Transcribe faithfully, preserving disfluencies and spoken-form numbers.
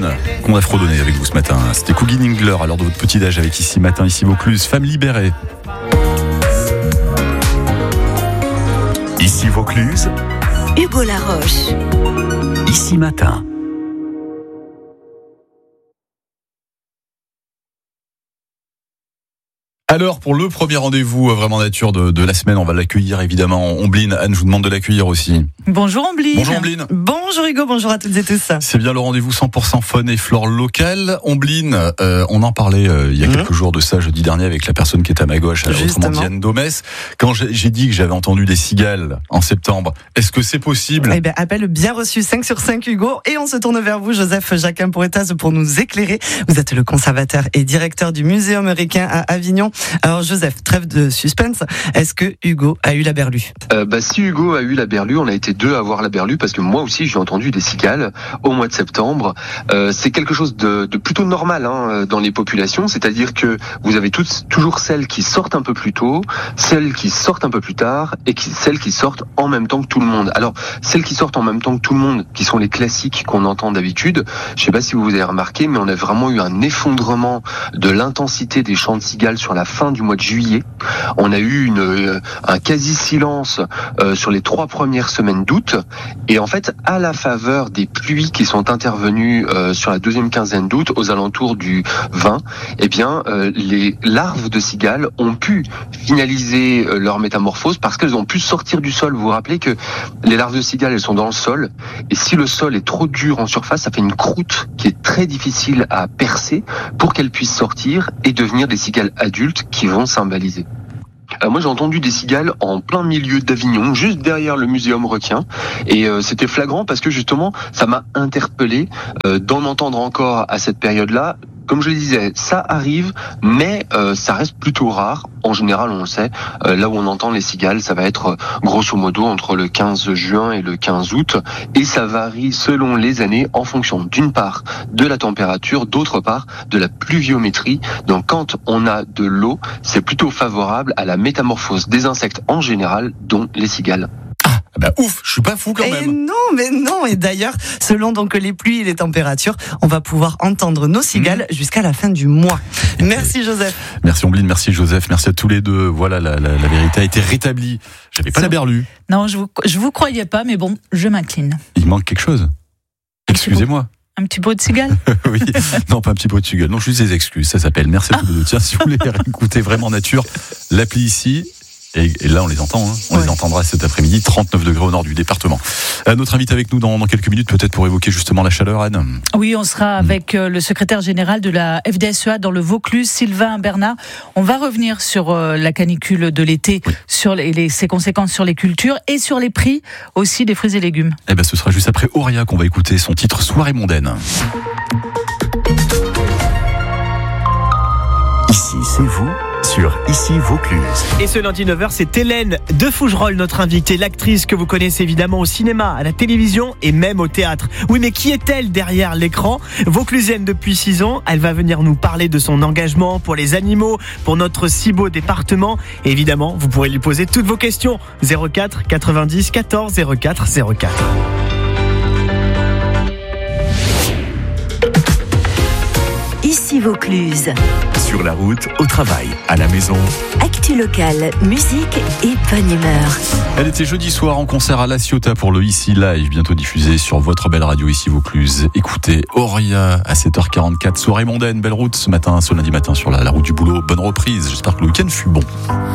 Omblin qu'on a fredonné avec vous ce matin. C'était Coogie Ningler à l'heure de votre petit-déj avec Ici Matin, Ici Vaucluse, femme libérée. Ici Vaucluse, Hugo Laroche. Ici Matin. Alors, pour le premier rendez-vous vraiment nature de, de la semaine, on va l'accueillir évidemment. Omblin, Anne, je vous demande de l'accueillir aussi. Bonjour Omblin. Bonjour Omblin. Bonjour Hugo, bonjour à toutes et tous. C'est bien le rendez-vous cent pour cent faune et flore locale. Omblin, euh, on en parlait euh, il y a mmh. quelques jours de ça, jeudi dernier, avec la personne qui est à ma gauche, autrement Diane Domès. Quand j'ai, j'ai dit que j'avais entendu des cigales en septembre, est-ce que c'est possible ? Eh bien, appel bien reçu, cinq sur cinq Hugo. Et on se tourne vers vous, Joseph Jacquin Pourretas, pour nous éclairer. Vous êtes le conservateur et directeur du Muséum Riquin à Avignon. Alors Joseph, trêve de suspense, est-ce que Hugo a eu la berlue ? euh, bah, Si Hugo a eu la berlue, on a été deux à avoir la berlue, parce que moi aussi j'ai entendu des cigales au mois de septembre. Euh, c'est quelque chose de, de plutôt normal hein, dans les populations, c'est-à-dire que vous avez toutes, toujours celles qui sortent un peu plus tôt, celles qui sortent un peu plus tard, et qui, celles qui sortent en même temps que tout le monde. Alors, celles qui sortent en même temps que tout le monde, qui sont les classiques qu'on entend d'habitude, je sais pas si vous avez remarqué, mais on a vraiment eu un effondrement de l'intensité des chants de cigales sur la fin du mois de juillet. On a eu une, un quasi-silence euh, sur les trois premières semaines d'août. Et en fait, à la faveur des pluies qui sont intervenues euh, sur la deuxième quinzaine d'août, aux alentours du vingt, eh bien, euh, les larves de cigales ont pu finaliser euh, leur métamorphose parce qu'elles ont pu sortir du sol. Vous vous rappelez que les larves de cigales, elles sont dans le sol. Et si le sol est trop dur en surface, ça fait une croûte qui est très difficile à percer pour qu'elles puissent sortir et devenir des cigales adultes qui vont symboliser. Euh, moi j'ai entendu des cigales en plein milieu d'Avignon, juste derrière le Muséum Requin, et euh, c'était flagrant parce que justement ça m'a interpellé euh, d'en entendre encore à cette période-là. Comme je le disais, ça arrive, mais euh, ça reste plutôt rare. En général, on le sait, euh, là où on entend les cigales, ça va être euh, grosso modo entre le quinze juin et le quinze août, et ça varie selon les années en fonction d'une part de la température, d'autre part de la pluviométrie. Donc quand on a de l'eau, c'est plutôt favorable à la métamorphose des insectes en général, dont les cigales. Bah ouf, je suis pas fou quand et même. Non, mais non. Et d'ailleurs, selon donc les pluies et les températures, on va pouvoir entendre nos cigales mmh. jusqu'à la fin du mois. Et merci puis, Joseph. Merci Omblin, merci Joseph, merci à tous les deux. Voilà, la, la, la vérité a été rétablie. J'avais pas C'est... la berlue. Non, je vous, je vous croyais pas, mais bon, je m'incline. Il manque quelque chose. Un Excusez-moi. Un petit pot de cigale. Oui, non pas un petit pot de cigale. Non, juste des excuses. Ça s'appelle. Merci à tous les deux. Tiens, si vous voulez écouter vraiment nature, l'appli ici. Et, et là, on les entend, hein. on ouais. les entendra cet après-midi, trente-neuf degrés au nord du département. Euh, notre invité avec nous dans, dans quelques minutes, peut-être pour évoquer justement la chaleur, Anne. Oui, on sera mmh. avec euh, le secrétaire général de la F D S E A dans le Vaucluse, Sylvain Bernard. On va revenir sur euh, la canicule de l'été, oui. sur les, les, ses conséquences sur les cultures et sur les prix aussi des fruits et légumes. Eh ben, ce sera juste après Auria qu'on va écouter son titre Soirée mondaine. Ici, c'est vous sur Ici Vaucluse. Et ce lundi neuf heures, c'est Hélène de Fougerolles, notre invitée, l'actrice que vous connaissez évidemment au cinéma, à la télévision et même au théâtre. Oui, mais qui est-elle derrière l'écran ? Vauclusienne depuis six ans, elle va venir nous parler de son engagement pour les animaux, pour notre si beau département. Et évidemment, vous pourrez lui poser toutes vos questions. zéro quatre quatre-vingt-dix quatorze zéro quatre zéro quatre. Ici Vaucluse. Sur la route, au travail, à la maison. Actu locale, musique et bonne humeur. Elle était jeudi soir en concert à La Ciotat pour le Ici Live, bientôt diffusé sur votre belle radio Ici Vaucluse. Écoutez Auria à sept heures quarante-quatre, soirée mondaine, belle route ce matin, ce lundi matin sur la, la route du boulot. Bonne reprise, j'espère que le week-end fut bon.